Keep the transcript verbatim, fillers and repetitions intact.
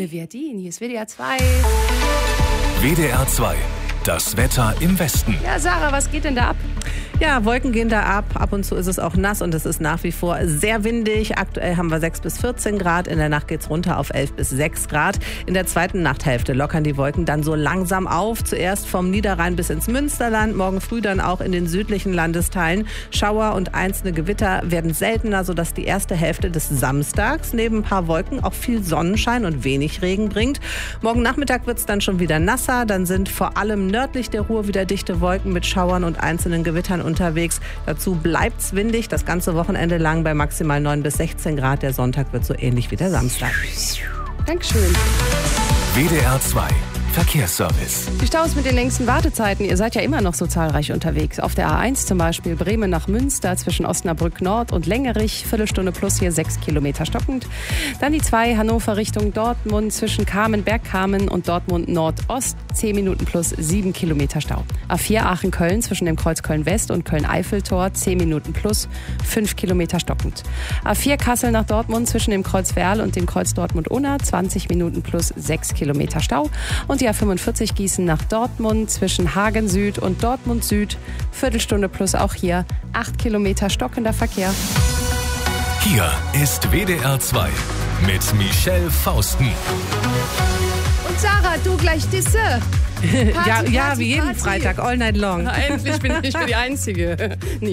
Olivia Dean, hier ist W D R zwei. W D R zwei, das Wetter im Westen. Ja, Sarah, was geht denn da ab? Ja, Wolken gehen da ab. Ab und zu ist es auch nass und es ist nach wie vor sehr windig. Aktuell haben wir sechs bis vierzehn Grad. In der Nacht geht's runter auf elf bis sechs Grad. In der zweiten Nachthälfte lockern die Wolken dann so langsam auf. Zuerst vom Niederrhein bis ins Münsterland. Morgen früh dann auch in den südlichen Landesteilen. Schauer und einzelne Gewitter werden seltener, sodass die erste Hälfte des Samstags neben ein paar Wolken auch viel Sonnenschein und wenig Regen bringt. Morgen Nachmittag wird's dann schon wieder nasser. Dann sind vor allem nördlich der Ruhr wieder dichte Wolken mit Schauern und einzelnen Gewittern unterwegs. Dazu bleibt's windig, das ganze Wochenende lang bei maximal neun bis sechzehn Grad. Der Sonntag wird so ähnlich wie der Samstag. Dankeschön. W D R zwei Verkehrsservice. Die Staus mit den längsten Wartezeiten, ihr seid ja immer noch so zahlreich unterwegs. Auf der A eins zum Beispiel Bremen nach Münster zwischen Osnabrück Nord und Längerich, Viertelstunde plus hier sechs Kilometer stockend. Dann die zwei Hannover Richtung Dortmund zwischen Kamen, Bergkamen und Dortmund Nordost, zehn Minuten plus sieben Kilometer Stau. A vier Aachen-Köln zwischen dem Kreuz Köln-West und Köln-Eiffeltor, zehn Minuten plus fünf Kilometer stockend. A vier Kassel nach Dortmund zwischen dem Kreuz Werl und dem Kreuz Dortmund-Unna, zwanzig Minuten plus sechs Kilometer Stau. Und die A fünfundvierzig Gießen nach Dortmund zwischen Hagen Süd und Dortmund Süd, Viertelstunde plus auch hier acht Kilometer stockender Verkehr. Hier ist W D R zwei mit Michelle Fausten. Und Sarah, du gleich Disse. Ja, Party, ja, Party, wie jeden Party. Freitag, all night long. Endlich bin ich die Einzige. Nee.